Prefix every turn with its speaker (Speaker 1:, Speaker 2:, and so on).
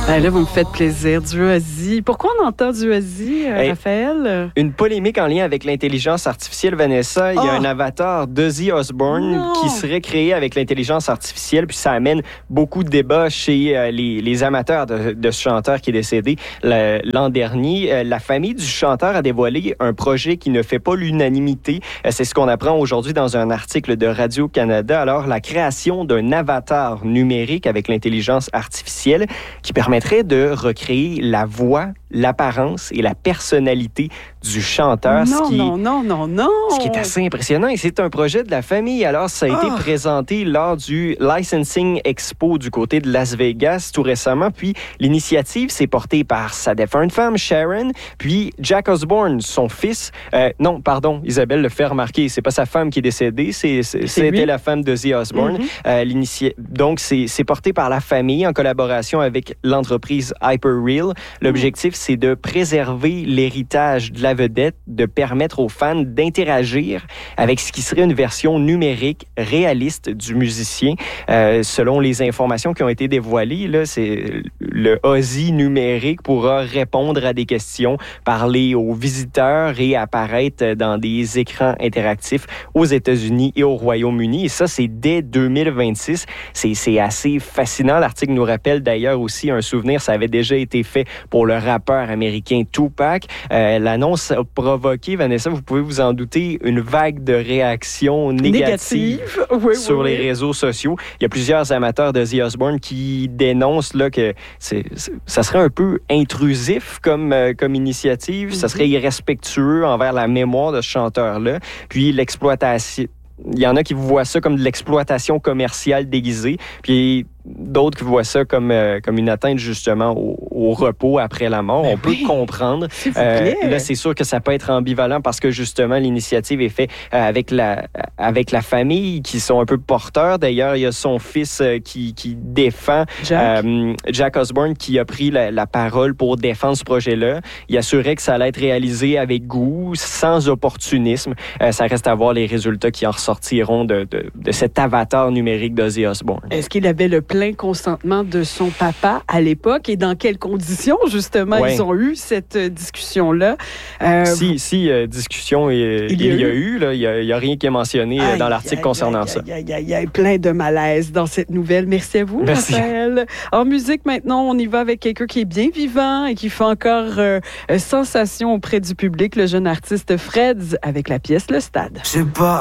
Speaker 1: Là, vous me faites plaisir. Du Ozzy. Pourquoi on entend du Ozzy, Raphaël?
Speaker 2: Une polémique en lien avec l'intelligence artificielle, Vanessa. Il y a un avatar d'Ozzy Osbourne qui serait créé avec l'intelligence artificielle, puis ça amène beaucoup de débats chez les amateurs de ce chanteur qui est décédé l'an dernier. La famille du chanteur a dévoilé un projet qui ne fait pas l'unanimité. C'est ce qu'on apprend aujourd'hui dans un article de Radio-Canada. Alors, la création d'un avatar numérique avec l'intelligence artificielle qui permettrait de recréer la voix, l'apparence et la personnalité du chanteur.
Speaker 1: Non.
Speaker 2: Ce qui est assez impressionnant. Et c'est un projet de la famille. Alors, ça a été présenté lors du Licensing Expo du côté de Las Vegas tout récemment. Puis, l'initiative s'est portée par sa défunte femme, Sharon, puis Jack Osbourne, son fils. Isabelle le fait remarquer. C'est pas sa femme qui est décédée, c'était la femme d'Ozzy Osbourne. Donc, c'est porté par la famille en collaboration avec l'entreprise Hyperreal. L'objectif, c'est de préserver l'héritage de la vedette, de permettre aux fans d'interagir avec ce qui serait une version numérique réaliste du musicien. Selon les informations qui ont été dévoilées, là, c'est le Ozzy numérique pourra répondre à des questions, parler aux visiteurs et apparaître dans des écrans interactifs aux États-Unis et au Royaume-Uni. Et ça, c'est dès 2026. C'est assez fascinant. L'article nous rappelle d'ailleurs aussi un souvenir. Ça avait déjà été fait pour le rappeur américain Tupac. L'annonce a provoqué, Vanessa, vous pouvez vous en douter, une vague de réactions négatives sur les réseaux sociaux. Il y a plusieurs amateurs d'Ozzy Osbourne qui dénoncent là, que ça serait un peu intrusif comme initiative. Ça serait irrespectueux envers la mémoire de ce chanteur-là. Puis l'exploitation... Il y en a qui voient ça comme de l'exploitation commerciale déguisée, puis d'autres qui voient ça comme une atteinte justement au repos après la mort. On peut comprendre. Là, c'est sûr que ça peut être ambivalent parce que justement, l'initiative est faite avec la famille qui sont un peu porteurs. D'ailleurs, il y a son fils qui défend, Jack Osbourne, qui a pris la parole pour défendre ce projet-là. Il assurait que ça allait être réalisé avec goût, sans opportunisme. Ça reste à voir les résultats qui en ressortiront de cet avatar numérique d'Ozzy Osbourne.
Speaker 1: Est-ce qu'il avait le plein consentement de son papa à l'époque et dans quelles conditions, justement, ils ont eu cette discussion-là?
Speaker 2: Discussion il y a eu. Là, il n'y a rien qui est mentionné dans l'article concernant ça.
Speaker 1: Il y a plein de malaise dans cette nouvelle. Merci à vous, Raphaël. En musique, maintenant, on y va avec quelqu'un qui est bien vivant et qui fait encore sensation auprès du public, le jeune artiste Freds, avec la pièce Le Stade.
Speaker 3: Je sais pas